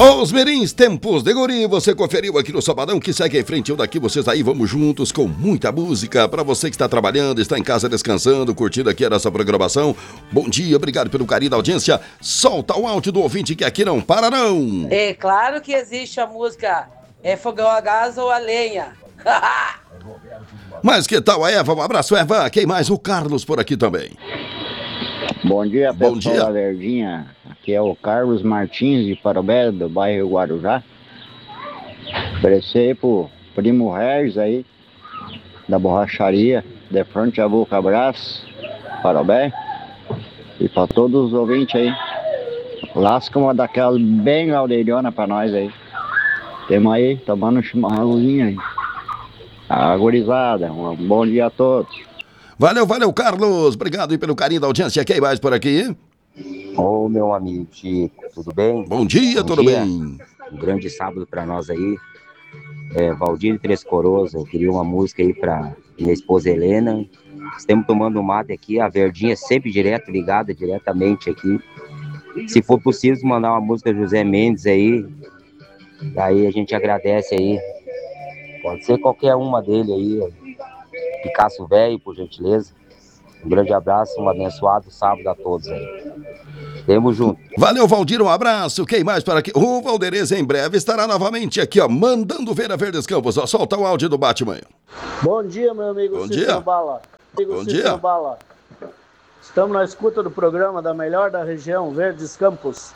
Os Mirins Tempos de Guri, você conferiu aqui no Sabadão, que segue em frente. Eu daqui, vocês aí, vamos juntos com muita música. Pra você que está trabalhando, está em casa descansando, curtindo aqui a nossa programação. Bom dia, obrigado pelo carinho da audiência. Solta o áudio do ouvinte que aqui não para não. É claro que existe a música fogão a gás ou a lenha. Mas que tal a Eva? Um abraço, Eva. Quem mais? O Carlos por aqui também. Bom dia, Bom pessoal dia. da Verdinha. Aqui é o Carlos Martins de Parobé, do bairro Guarujá. Oferecer pro primo Regis aí, da borracharia, de frente a Boca Brás, Parobé. E pra todos os ouvintes aí. Lasca uma daquelas bem laudeirona pra nós aí. Temos aí, tomando um chimarrãozinho aí. Agorizada, um bom dia a todos. Valeu, Carlos. Obrigado aí pelo carinho da audiência. Quem mais por aqui? Ô, meu amigo Chico, tudo bem? Bom dia, tudo bem? Um grande sábado pra nós aí. Valdir de Três Coroas, eu queria uma música aí pra minha esposa Helena. Estamos tomando um mate aqui, a Verdinha sempre ligada diretamente aqui. Se for possível, mandar uma música José Mendes aí. Daí a gente agradece aí. Pode ser qualquer uma dele aí. Picasso Velho, por gentileza. Um grande abraço, um abençoado sábado a todos aí. Tamo junto. Valeu, Valdir, um abraço. Quem mais para aqui? O Valderez em breve estará novamente aqui, ó, mandando ver a Verdes Campos. Ó, solta o áudio do Batman. Bom dia, meu amigo. Bom dia. Bala. Bom dia. Bala. Estamos na escuta do programa da melhor da região, Verdes Campos.